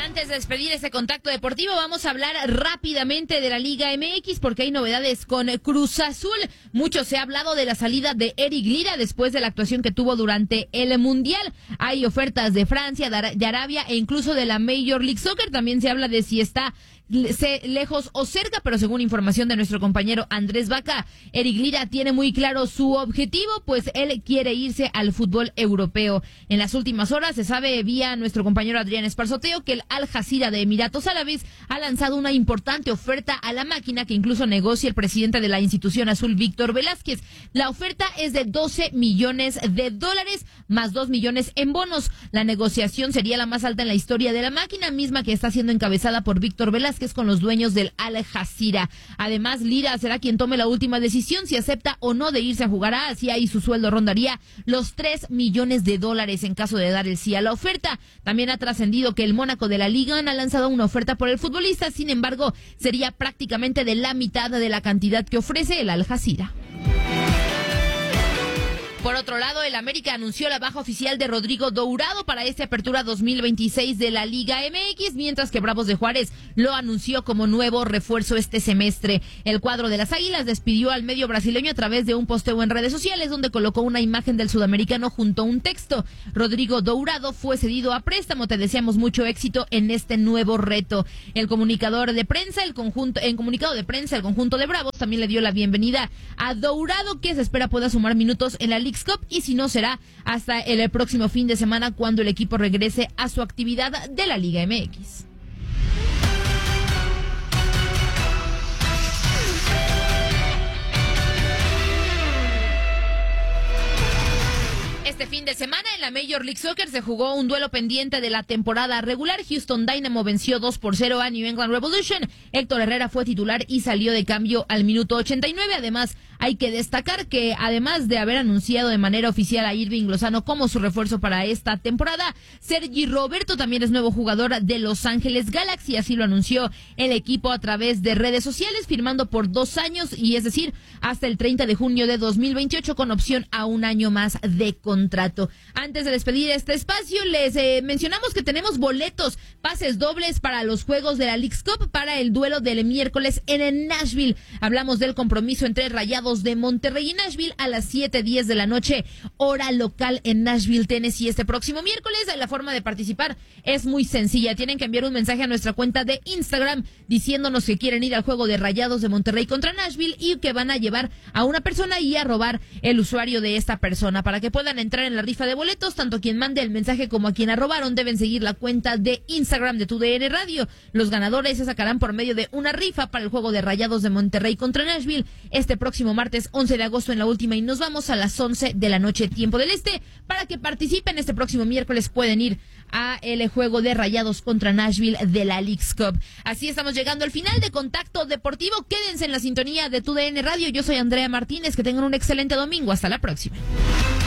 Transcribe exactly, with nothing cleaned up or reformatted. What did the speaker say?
Antes de despedir este contacto deportivo, vamos a hablar rápidamente de la Liga M X porque hay novedades con Cruz Azul. Mucho se ha hablado de la salida de Eric Lira después de la actuación que tuvo durante el Mundial. Hay ofertas de Francia, de Arabia e incluso de la Major League Soccer. También se habla de si está lejos o cerca, pero según información de nuestro compañero Andrés Vaca, Eric Lira tiene muy claro su objetivo, pues él quiere irse al fútbol europeo. En las últimas horas se sabe vía nuestro compañero Adrián Esparzoteo que el Al Jazeera de Emiratos Árabes ha lanzado una importante oferta a la máquina que incluso negocia el presidente de la institución azul, Víctor Velázquez. La oferta es de doce millones de dólares más dos millones en bonos. La negociación sería la más alta en la historia de la máquina, misma que está siendo encabezada por Víctor Velázquez con los dueños del Al Jazeera. Además, Lira será quien tome la última decisión si acepta o no de irse a jugar a Asia y su sueldo rondaría los tres millones de dólares en caso de dar el sí a la oferta. También ha trascendido que el Mónaco de la Liga ha lanzado una oferta por el futbolista, sin embargo, sería prácticamente de la mitad de la cantidad que ofrece el Al Jazeera. Por otro lado, el América anunció la baja oficial de Rodrigo Dourado para esta apertura dos mil veintiséis de la Liga M X, mientras que Bravos de Juárez lo anunció como nuevo refuerzo este semestre. El cuadro de las Águilas despidió al medio brasileño a través de un posteo en redes sociales donde colocó una imagen del sudamericano junto a un texto. Rodrigo Dourado fue cedido a préstamo, te deseamos mucho éxito en este nuevo reto. El comunicador de prensa, el conjunto, en comunicado de prensa, el conjunto de Bravos también le dio la bienvenida a Dourado, que se espera pueda sumar minutos en la Liga Cup, y si no será hasta el próximo fin de semana cuando el equipo regrese a su actividad de la Liga M X. Este fin de semana en la Major League Soccer se jugó un duelo pendiente de la temporada regular. Houston Dynamo venció dos por cero a New England Revolution. Héctor Herrera fue titular y salió de cambio al minuto ochenta y nueve. Además, hay que destacar que además de haber anunciado de manera oficial a Irving Lozano como su refuerzo para esta temporada, Sergi Roberto también es nuevo jugador de Los Ángeles Galaxy. Así lo anunció el equipo a través de redes sociales, firmando por dos años y es decir, hasta el treinta de junio de dos mil veintiocho con opción a un año más de contrato. Antes de despedir este espacio, les eh, mencionamos que tenemos boletos, pases dobles para los juegos de la Leagues Cup para el duelo del miércoles en Nashville. Hablamos del compromiso entre Rayados de Monterrey y Nashville a las siete diez de la noche, hora local en Nashville, Tennessee, este próximo miércoles. La forma de participar es muy sencilla. Tienen que enviar un mensaje a nuestra cuenta de Instagram diciéndonos que quieren ir al juego de Rayados de Monterrey contra Nashville y que van a llevar a una persona y a robar el usuario de esta persona. Para que puedan entrar en la rifa de boletos, tanto quien mande el mensaje como a quien la robaron deben seguir la cuenta de Instagram de TUDN Radio. Los ganadores se sacarán por medio de una rifa para el juego de Rayados de Monterrey contra Nashville este próximo martes once de agosto en la última, y nos vamos a las once de la noche tiempo del este. Para que participen este próximo miércoles pueden ir a el juego de Rayados contra Nashville de la Leagues Cup. Así estamos llegando al final de Contacto Deportivo. Quédense en la sintonía de TUDN Radio. Yo soy Andrea Martínez. Que tengan un excelente domingo. Hasta la próxima.